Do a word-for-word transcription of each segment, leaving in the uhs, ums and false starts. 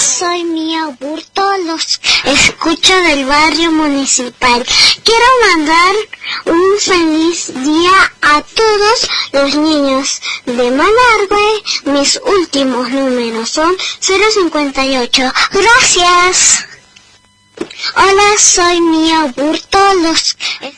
soy Mía Burto, los escucho del barrio municipal. Quiero mandar un feliz día a todos los niños de Malargüe. Mis últimos números son cero cincuenta y ocho. Gracias. Hola, soy Mía Burto, los...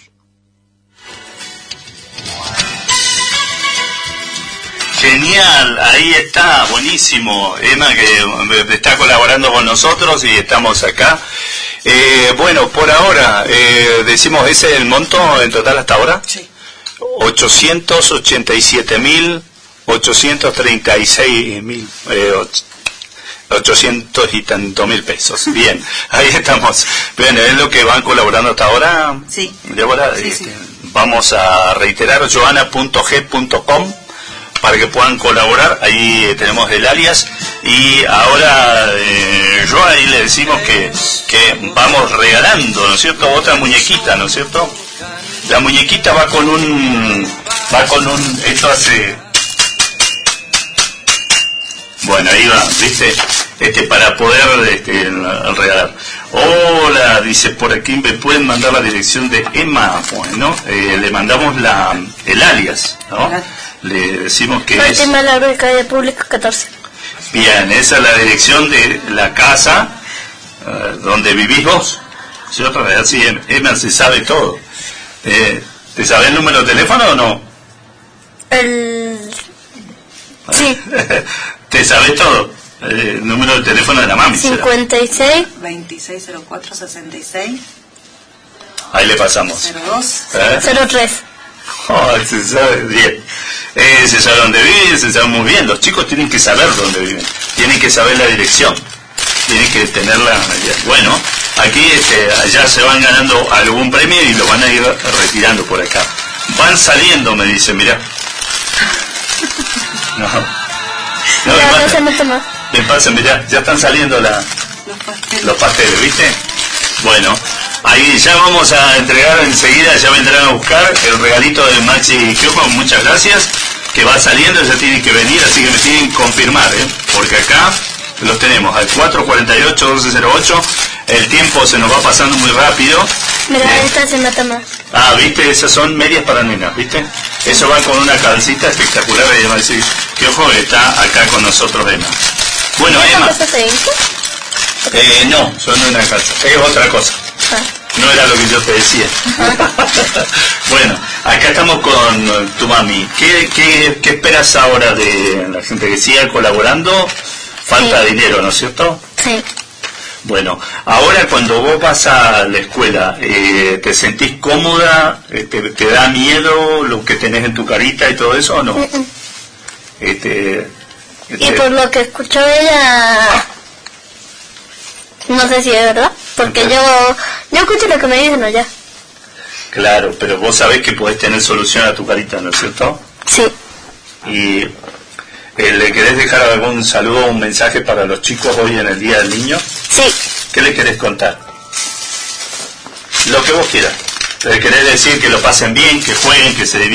Genial, ahí está, buenísimo. Emma que está colaborando con nosotros y estamos acá. Eh, bueno, por ahora, eh, decimos, ¿ese es el monto en total hasta ahora? Sí. ochocientos ochenta y siete mil ochocientos treinta y seis mil, eh, ochocientos y tanto mil pesos. Bien, ahí estamos. Bien, ¿es lo que van colaborando hasta ahora? Sí. Débora, Sí, este, sí. Vamos a reiterar, joana punto g punto com, para que puedan colaborar. Ahí eh, tenemos el alias. Y ahora eh, yo ahí le decimos que, que vamos regalando, ¿no es cierto? Otra muñequita, ¿no es cierto? La muñequita va con un... va con un... esto hace... Bueno, ahí va, ¿viste? Este, para poder este, regalar. Hola, dice por aquí, ¿me pueden mandar la dirección de Emma? Bueno, eh, le mandamos la el alias, ¿no? Le decimos que es... Malargüe, calle Pública catorce. Bien, esa es la dirección de la casa uh, donde vivís vos. ¿Cierto? Así Emma se sabe todo. Eh, ¿Te sabés el número de teléfono o no? El... Sí. ¿Te sabés todo? El número de teléfono de la mami. cincuenta y seis veintiséis cero cuatro sesenta y seis Ahí le pasamos. cero dos ¿Eh? cero tres. Oh, se sabe bien. Eh, se sabe dónde viven, se sabe muy bien. Los chicos tienen que saber dónde viven. Tienen que saber la dirección. Tienen que tenerla. Bueno, aquí este, allá se van ganando algún premio y lo van a ir retirando por acá. Van saliendo, me dice, mirá. No. No, Ya, me no se me toma. me pasa, mirá, ya están saliendo la, los pasteles. los pasteles, ¿viste? Bueno, ahí ya vamos a entregar enseguida, ya vendrán a buscar el regalito de Maxi Kiojo, muchas gracias, que va saliendo, ya tienen que venir, así que me tienen que confirmar, ¿eh? Porque acá los tenemos al cuatro cuarenta y ocho doce cero ocho, el tiempo se nos va pasando muy rápido. Mira, ¿Eh? esta se me toma. Ah, ¿viste? Esas son medias para nenas, ¿viste? Eso va con una calcita espectacular de Maxi Kiojo, que está acá con nosotros, Emma. Bueno, Emma. ¿Cuánto se dice? Eh, no, son una calza, es otra cosa. Ah. No era lo que yo te decía. Bueno, acá estamos con tu mami. ¿Qué, qué, qué esperas ahora de la gente que siga colaborando? Falta Sí. dinero, ¿no es cierto? Sí. Bueno, ahora cuando vos vas a la escuela, eh, ¿te sentís cómoda? Eh, ¿Te, te da miedo lo que tenés en tu carita y todo eso o no? Mm-mm. Este, Y este, por lo que escuchó ella, no sé si es verdad, porque yo yo escucho lo que me dicen allá. Claro, pero vos sabés que podés tener solución a tu carita, ¿no es cierto? Sí. Y eh, ¿le querés dejar algún saludo o un mensaje para los chicos hoy en el Día del Niño? Sí. ¿Qué le querés contar? Lo que vos quieras. ¿Le querés decir que lo pasen bien, que jueguen, que se diviertan?